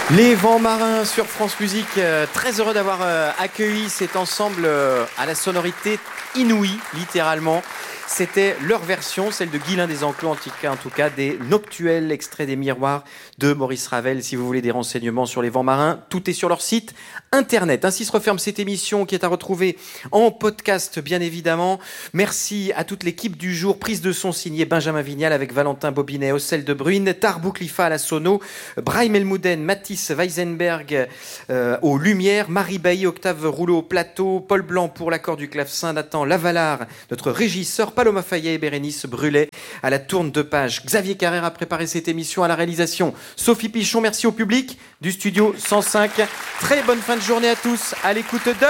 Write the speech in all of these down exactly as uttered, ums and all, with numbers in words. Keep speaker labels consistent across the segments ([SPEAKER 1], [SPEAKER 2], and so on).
[SPEAKER 1] Les Vents Marins sur France Musique, euh, très heureux d'avoir euh, accueilli cet ensemble euh, à la sonorité inouïe, littéralement. C'était leur version, celle de Guylain des Enclos, en tout cas, en tout cas des Noctuels, extraits des Miroirs de Maurice Ravel. Si vous voulez des renseignements sur les Vents Marins, tout est sur leur site internet. Ainsi se referme cette émission qui est à retrouver en podcast, bien évidemment. Merci à toute l'équipe du jour. Prise de son signée Benjamin Vignal avec Valentin Bobinet, Ocel de Bruyne, Tarbou Clifa à la sono, Brahim Elmouden, Mathis Weisenberg euh, aux lumières, Marie Bailly, Octave Rouleau au plateau, Paul Blanc pour l'accord du clavecin, Nathan Lavalard, notre régisseur, Paloma Fayet et Bérénice Brulet à la tourne de page. Xavier Carrère a préparé cette émission à la réalisation. Sophie Pichon, merci au public du studio cent cinq. Très bonne fin de journée à tous à l'écoute de...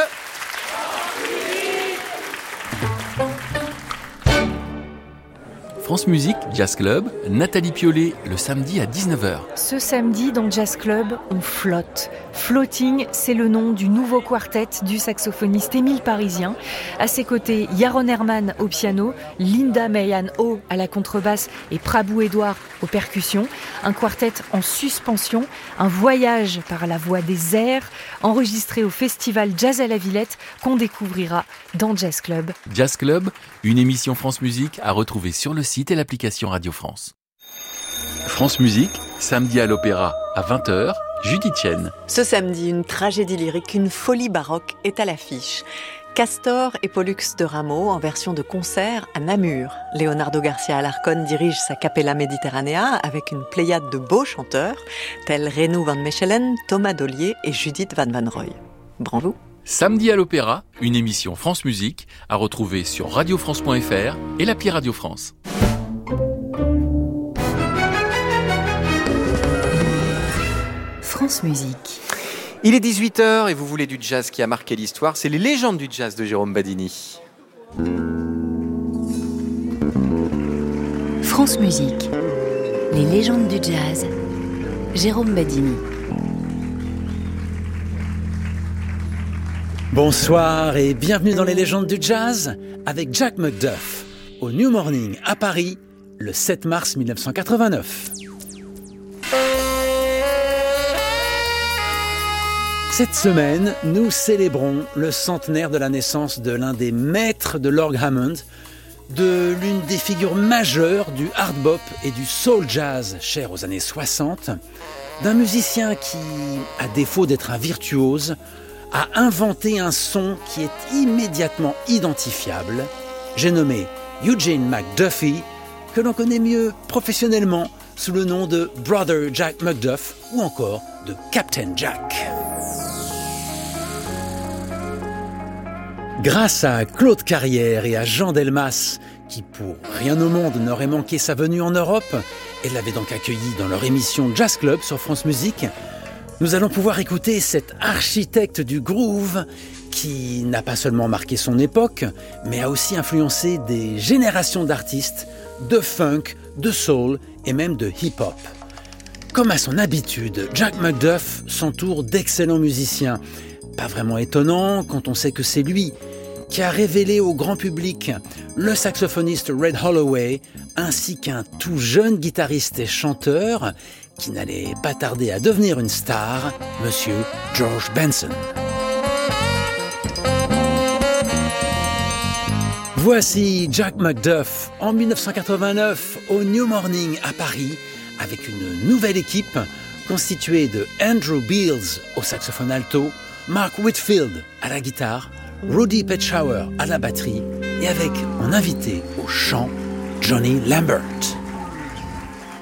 [SPEAKER 2] France Musique, Jazz Club, Nathalie Piollet, le samedi à dix-neuf heures.
[SPEAKER 3] Ce samedi, dans Jazz Club, on flotte. Floating, c'est le nom du nouveau quartet du saxophoniste Émile Parisien. À ses côtés, Yaron Herman au piano, Linda Mayan Ho à la contrebasse et Prabhu Edouard aux percussions. Un quartet en suspension, un voyage par la voie des airs, enregistré au festival Jazz à la Villette qu'on découvrira dans Jazz Club.
[SPEAKER 2] Jazz Club, une émission France Musique à retrouver sur le site et l'application Radio France. France Musique, samedi à l'Opéra à vingt heures, Judith Chen.
[SPEAKER 4] Ce samedi, une tragédie lyrique, une folie baroque est à l'affiche. Castor et Pollux de Rameau en version de concert à Namur. Leonardo Garcia Alarcón dirige sa Capella Mediterranea avec une pléiade de beaux chanteurs tels Renu van Mechelen, Thomas Dollier et Judith Van Van Roy. Bravo.
[SPEAKER 2] Samedi à l'Opéra, une émission France Musique à retrouver sur radio france point f r et l'appli Radio France.
[SPEAKER 3] France Musique.
[SPEAKER 1] Il est dix-huit heures et vous voulez du jazz qui a marqué l'histoire. C'est les légendes du jazz de Jérôme Badini.
[SPEAKER 5] France Musique. Les légendes du jazz. Jérôme Badini.
[SPEAKER 6] Bonsoir et bienvenue dans les légendes du jazz avec Jack McDuff au New Morning à Paris le sept mars mille neuf cent quatre-vingt-neuf. Cette semaine, nous célébrons le centenaire de la naissance de l'un des maîtres de l'orgue Hammond, de l'une des figures majeures du hard bop et du soul jazz cher aux années soixante, d'un musicien qui, à défaut d'être un virtuose, a inventé un son qui est immédiatement identifiable. J'ai nommé Eugene McDuffie, que l'on connaît mieux professionnellement sous le nom de Brother Jack McDuff ou encore de Captain Jack. Grâce à Claude Carrière et à Jean Delmas, qui pour rien au monde n'aurait manqué sa venue en Europe, et l'avaient donc accueilli dans leur émission Jazz Club sur France Musique, nous allons pouvoir écouter cet architecte du groove qui n'a pas seulement marqué son époque, mais a aussi influencé des générations d'artistes, de funk, de soul et même de hip-hop. Comme à son habitude, Jack McDuff s'entoure d'excellents musiciens. Pas vraiment étonnant quand on sait que c'est lui qui a révélé au grand public le saxophoniste Red Holloway, ainsi qu'un tout jeune guitariste et chanteur qui n'allait pas tarder à devenir une star, Monsieur George Benson. Voici Jack McDuff en dix-neuf cent quatre-vingt-neuf au New Morning à Paris avec une nouvelle équipe constituée de Andrew Beals au saxophone alto, Mark Whitfield à la guitare, Rudy Petschower à la batterie et avec en invité au chant Johnny Lambert.